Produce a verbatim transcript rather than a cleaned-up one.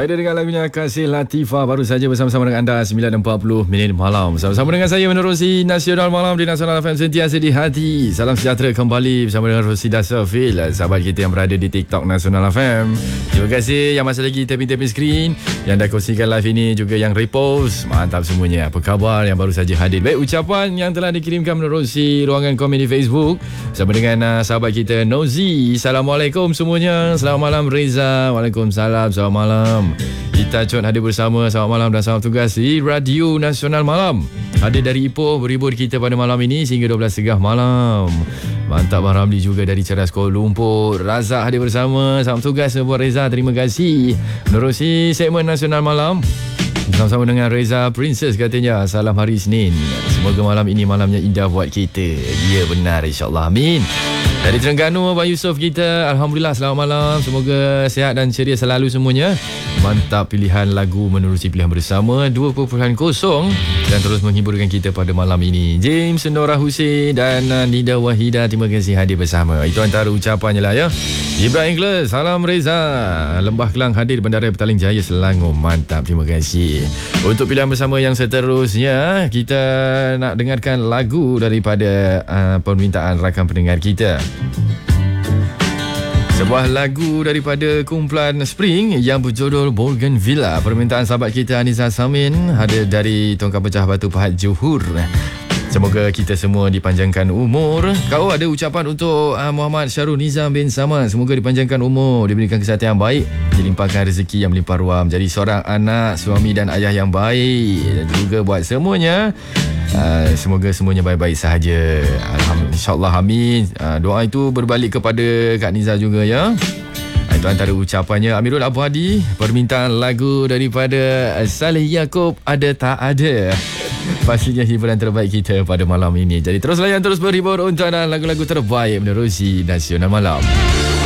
Saya dengan lagunya Kasih Latifah baru saja bersama-sama dengan anda sembilan empat puluh minit malam. Bersama-sama dengan saya menerusi Nasional Malam di Nasional F M sentiasa di hati. Salam sejahtera kembali bersama dengan Rosida Safil, sahabat kita yang berada di TikTok Nasional F M. Terima kasih yang masih lagi tapping-tapping screen, yang dah kongsikan live ini, juga yang repost. Mantap semuanya. Apa khabar yang baru saja hadir? Baik, ucapan yang telah dikirimkan menerusi ruangan komen di Facebook bersama dengan uh, sahabat kita Nozi. Assalamualaikum semuanya. Selamat malam Reza. Waalaikumsalam. Selamat malam. Kita Cot hadir bersama. Selamat malam dan selamat tugas di Radio Nasional Malam. Hadir dari Ipoh, berhibur kita pada malam ini sehingga dua belas tiga puluh malam. Mantap. Bang Ramli juga dari Ceras Kuala Lumpur. Razak hadir bersama. Selamat tugas buat Reza. Terima kasih. Menerusi segmen Nasional Malam bersama-sama dengan Reza Princess katanya. Salam hari Isnin. Semoga malam ini malamnya indah buat kita. Ya benar, insyaAllah. Amin. Dari Terengganu, Abang Yusof kita. Alhamdulillah, selamat malam. Semoga sihat dan ceria selalu semuanya. Mantap pilihan lagu menerusi pilihan bersama dua kosong dan terus menghiburkan kita pada malam ini. James Nora Hussein dan Nida Wahida, terima kasih hadir bersama. Itu antara ucapannya lah ya. Ibrahim Ingles, salam Reza. Lembah Kelang hadir Bandara Petaling Jaya Selangor. Mantap, terima kasih. Untuk pilihan bersama yang seterusnya, kita nak dengarkan lagu daripada uh, permintaan rakan pendengar kita. Sebuah lagu daripada kumpulan Spring yang berjudul Bougainvillea. Permintaan sahabat kita Aniza Samin, ada dari Tongkang Pecah Batu Pahat Johor. Semoga kita semua dipanjangkan umur. Kau ada ucapan untuk uh, Muhammad Syarul Nizam bin Samad. Semoga dipanjangkan umur, diberikan kesihatan yang baik, dilimpahkan rezeki yang melimpah ruam, jadi seorang anak, suami dan ayah yang baik. Dan juga buat semuanya, uh, semoga semuanya baik-baik sahaja. Alhamdulillah, insyaAllah, amin. uh, Doa itu berbalik kepada Kak Niza juga ya. Itu antara ucapannya. Amirul Abu Hadi, permintaan lagu daripada Saleh Yaakob, Ada Tak Ada. Pastinya hiburan terbaik kita pada malam ini. Jadi terus layan, terus berhibur untuk anda lagu-lagu terbaik menerusi Nasional Malam.